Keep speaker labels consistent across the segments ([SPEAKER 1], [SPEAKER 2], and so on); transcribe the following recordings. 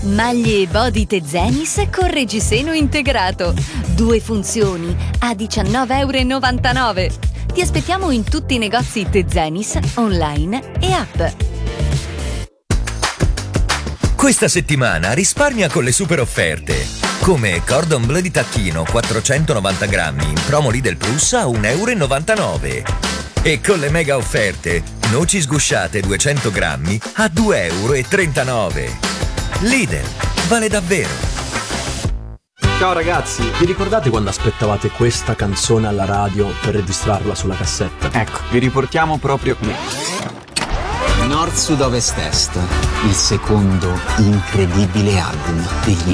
[SPEAKER 1] Maglie e body Tezenis con reggiseno integrato. 2 funzioni a €19,99. Ti aspettiamo in tutti i negozi Tezenis, online e app.
[SPEAKER 2] Questa settimana risparmia con le super offerte. Come Cordon Bleu di tacchino 490 grammi in promo Lidl Plus a €1,99. E con le mega offerte, noci sgusciate 200 grammi a €2,39. Lidl, vale davvero.
[SPEAKER 3] Ciao ragazzi, vi ricordate quando aspettavate questa canzone alla radio per registrarla sulla cassetta?
[SPEAKER 4] Ecco, vi riportiamo proprio qui.
[SPEAKER 5] Nord, Sud, Ovest, Est, il secondo incredibile album degli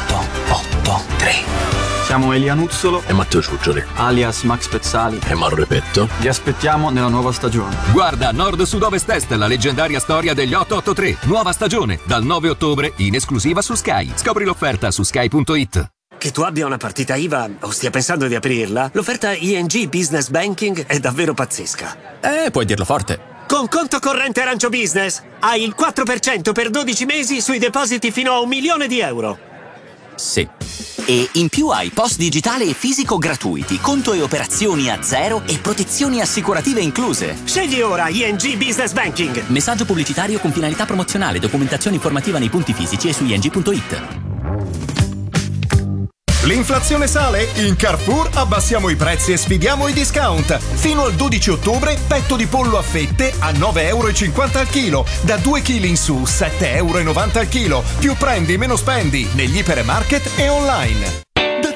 [SPEAKER 5] 883.
[SPEAKER 4] Siamo Elia Nuzzolo
[SPEAKER 3] E Matteo Ciuccioli
[SPEAKER 4] alias Max Pezzali.
[SPEAKER 3] e Mauro Repetto.
[SPEAKER 4] Vi aspettiamo nella nuova stagione.
[SPEAKER 6] Guarda Nord Sud Ovest Est, la leggendaria storia degli 883. Nuova stagione, dal 9 ottobre, in esclusiva su Sky. Scopri l'offerta su sky.it.
[SPEAKER 7] Che tu abbia una partita IVA o stia pensando di aprirla, l'offerta ING Business Banking è davvero pazzesca.
[SPEAKER 8] Puoi dirlo forte.
[SPEAKER 7] Con conto corrente Arancio Business hai il 4% per 12 mesi sui depositi fino a €1.000.000.
[SPEAKER 8] Sì.
[SPEAKER 9] E in più hai post digitale e fisico gratuiti, conto e operazioni a zero e protezioni assicurative incluse.
[SPEAKER 7] Scegli ora ING Business Banking.
[SPEAKER 9] Messaggio pubblicitario con finalità promozionale, documentazione informativa nei punti fisici e su ing.it.
[SPEAKER 10] L'inflazione sale? In Carrefour abbassiamo i prezzi e sfidiamo i discount. Fino al 12 ottobre petto di pollo a fette a €9,50 al chilo. Da 2 kg in su €7,90 al chilo. Più prendi meno spendi negli ipermarket e online.